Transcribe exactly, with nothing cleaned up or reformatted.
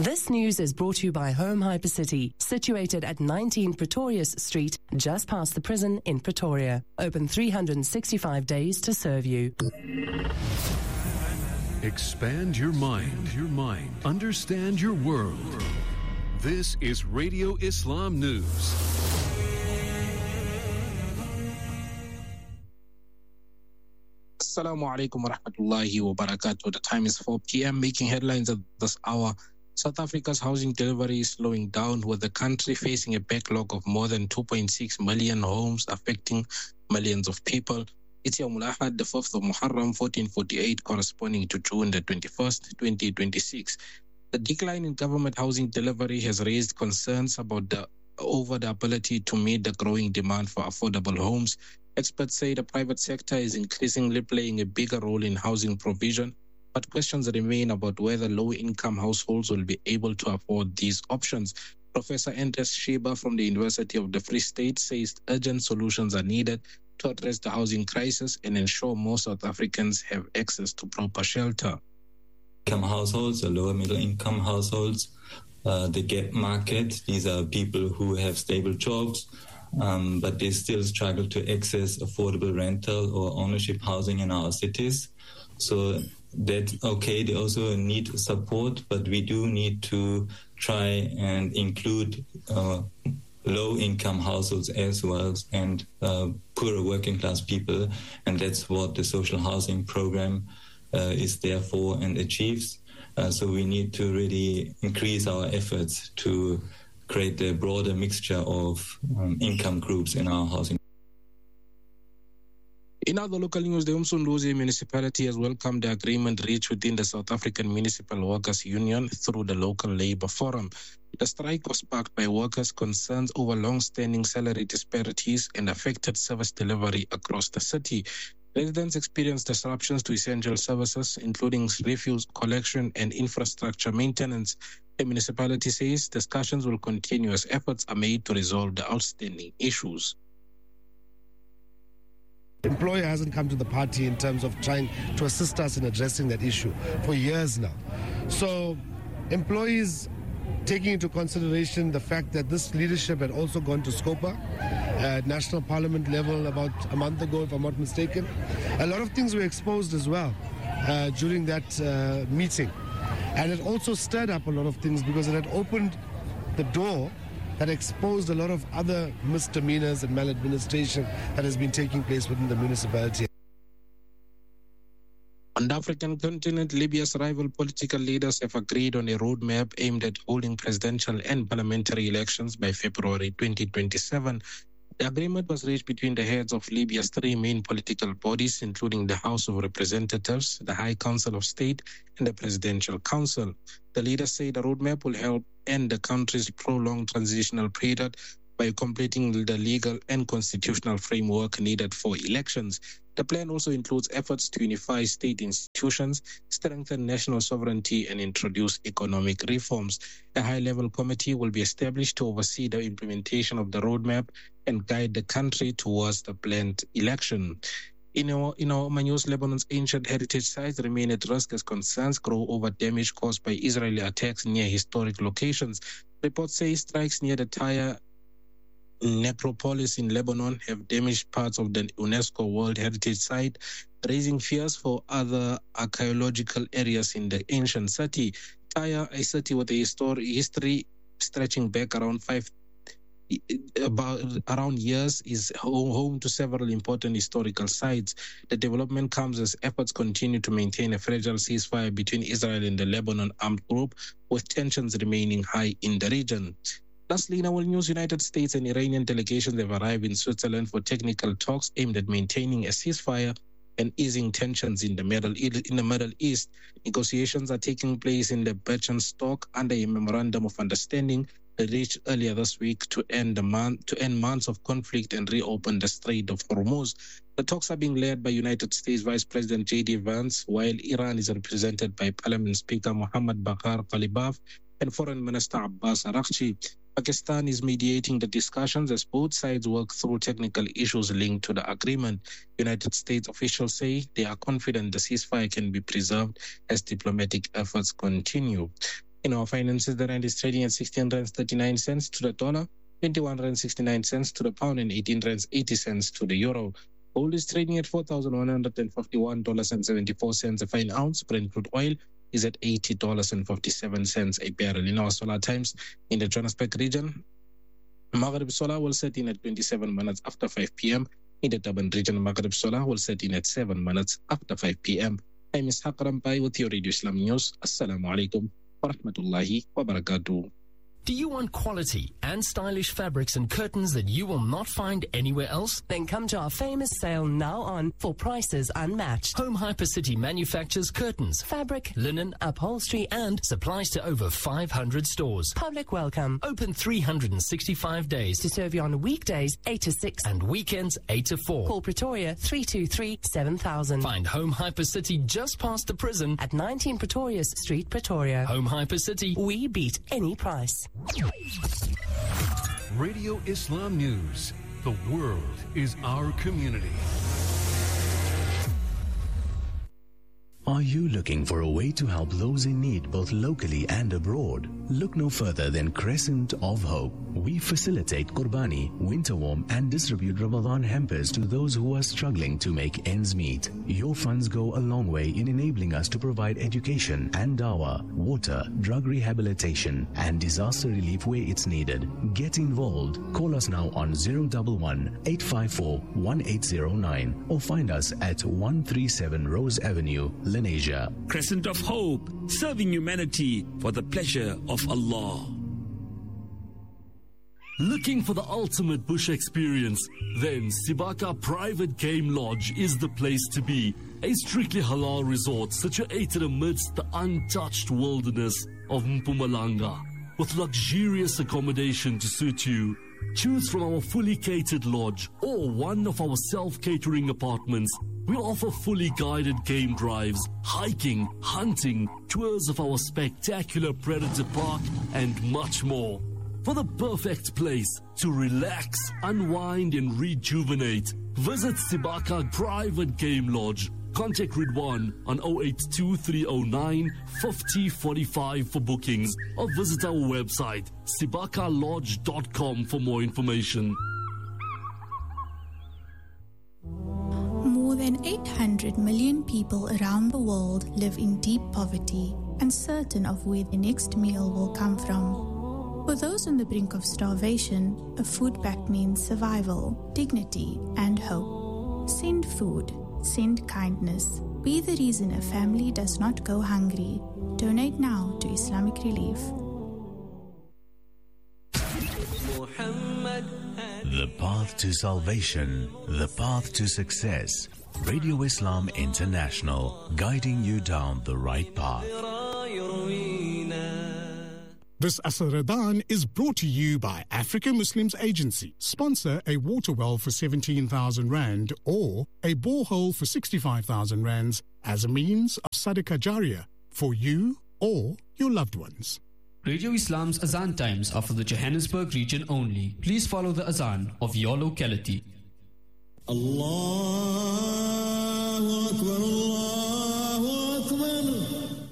This news is brought to you by Home Hypercity, situated at nineteen Pretorius Street, just past the prison in Pretoria. Open three hundred sixty-five days to serve you. Expand your mind, your mind. Understand your world. This is Radio Islam News. Assalamu alaikum wa rahmatullahi wa barakatuh. The time is four p.m. Making headlines at this hour. South Africa's housing delivery is slowing down, with the country facing a backlog of more than two point six million homes, affecting millions of people. It's Yawmul Ahad, the fifth of Muharram, fourteen forty-eight, corresponding to June the twenty-first, twenty twenty-six. The decline in government housing delivery has raised concerns about the over the ability to meet the growing demand for affordable homes. Experts say the private sector is increasingly playing a bigger role in housing provision, but questions remain about whether low-income households will be able to afford these options. Professor Andres Shiba from the University of the Free State says urgent solutions are needed to address the housing crisis and ensure more South Africans have access to proper shelter. Income households or lower middle income households, uh, the gap market, these are people who have stable jobs, um, but they still struggle to access affordable rental or ownership housing in our cities. So that, okay, they also need support, but we do need to try and include uh, low-income households as well and uh, poorer working-class people, and that's what the social housing program uh, is there for and achieves. Uh, so we need to really increase our efforts to create a broader mixture of um, income groups in our housing. In other local news, the Umsunduzi municipality has welcomed the agreement reached within the South African Municipal Workers Union through the local labour forum. The strike was sparked by workers' concerns over long-standing salary disparities and affected service delivery across the city. Residents experienced disruptions to essential services, including refuse collection and infrastructure maintenance. The municipality says discussions will continue as efforts are made to resolve the outstanding issues. The employer hasn't come to the party in terms of trying to assist us in addressing that issue for years now. So employees, taking into consideration the fact that this leadership had also gone to SCOPA at national parliament level about a month ago, if I'm not mistaken, a lot of things were exposed as well uh, during that uh, meeting. And it also stirred up a lot of things because it had opened the door that exposed a lot of other misdemeanors and maladministration that has been taking place within the municipality. On the African continent, Libya's rival political leaders have agreed on a roadmap aimed at holding presidential and parliamentary elections by February twenty twenty-seven. The agreement was reached between the heads of Libya's three main political bodies, including the House of Representatives, the High Council of State, and the Presidential Council. The leaders say the roadmap will help end the country's prolonged transitional period by completing the legal and constitutional framework needed for elections. The plan also includes efforts to unify state institutions, strengthen national sovereignty, and introduce economic reforms. A high-level committee will be established to oversee the implementation of the roadmap and guide the country towards the planned election. In our, in our news, Lebanon's ancient heritage sites remain at risk as concerns grow over damage caused by Israeli attacks near historic locations. Reports say strikes near the Tyre necropolis in Lebanon have damaged parts of the UNESCO World Heritage Site, raising fears for other archaeological areas in the ancient city. Tyre, a city with a histor- history stretching back around five about around years, is home, home to several important historical sites. The development comes as efforts continue to maintain a fragile ceasefire between Israel and the Lebanon armed group, with tensions remaining high in the region. Lastly, in our news, United States and Iranian delegations have arrived in Switzerland for technical talks aimed at maintaining a ceasefire and easing tensions in the Middle in the Middle East. Negotiations are taking place in the Birkenstock under a memorandum of understanding reached earlier this week to end the month to end months of conflict and reopen the Strait of Hormuz. The talks are being led by United States Vice President J D Vance, while Iran is represented by Parliament Speaker Mohammad Baghar Ghalibaf and Foreign Minister Abbas Araghchi. Pakistan is mediating the discussions as both sides work through technical issues linked to the agreement. United States officials say they are confident the ceasefire can be preserved as diplomatic efforts continue. In our finances, the rand is trading at sixteen rands thirty-nine cents to the dollar, twenty-one rands sixty-nine cents to the pound, and eighteen rands eighty cents to the euro. Gold is trading at four thousand one hundred fifty-one dollars and seventy-four cents a fine ounce. Brent crude oil is at eighty dollars and fifty-seven cents a barrel. In our solar times, in the Johannesburg region, Maghrib Solar will set in at twenty-seven minutes after five p.m. In the Durban region, Maghrib Solar will set in at seven minutes after five p.m. I'm Ishaq Rampai with your Radio Islam News. Assalamu alaikum wa rahmatullahi wa barakatuh. Do you want quality and stylish fabrics and curtains that you will not find anywhere else? Then come to our famous sale now on for prices unmatched. Home Hypercity manufactures curtains, Fabric, linen, upholstery, and supplies to over five hundred stores. Public welcome. Open three hundred sixty-five days To serve you on weekdays eight to six and weekends eight to four. Call Pretoria three two three, seven thousand. Find Home Hypercity just past the prison At nineteen Pretorius Street, Pretoria. Home Hypercity. We beat any price. Radio Islam News. The world is our community. Are you looking for a way to help those in need both locally and abroad? Look no further than Crescent of Hope. We facilitate Qurbani, winter warm, and distribute Ramadan hampers to those who are struggling to make ends meet. Your funds go a long way in enabling us to provide education and dawah, water, drug rehabilitation, and disaster relief where it's needed. Get involved. Call us now on zero one one, eight five four, one eight zero nine or find us at one thirty-seven Rose Avenue, Lenasia. Crescent of Hope, serving humanity for the pleasure of Allah. Looking for the ultimate bush experience? Then Sibaka Private Game Lodge is the place to be. A strictly halal resort situated amidst the untouched wilderness of Mpumalanga, with luxurious accommodation to suit you. Choose from our fully catered lodge or one of our self-catering apartments. We offer fully guided game drives, hiking, hunting, tours of our spectacular Predator Park, and much more. For the perfect place to relax, unwind, and rejuvenate, visit Sibaka Private Game Lodge. Contact Ridwan on zero eight two three zero nine, five zero four five for bookings or visit our website sibaka lodge dot com for more information. More than eight hundred million people around the world live in deep poverty, uncertain of where the next meal will come from. For those on the brink of starvation, a food pact means survival, dignity, and hope. Send food. Send kindness. Be the reason a family does not go hungry. Donate now to Islamic Relief. The path to salvation, the path to success. Radio Islam International, guiding you down the right path. This Asaradan is brought to you by African Muslims Agency. Sponsor a water well for seventeen thousand rand or a borehole for sixty-five thousand rands as a means of Sadaqah Jariyah for you or your loved ones. Radio Islam's Azan times are for the Johannesburg region only. Please follow the Azan of your locality. Allahu Akbar.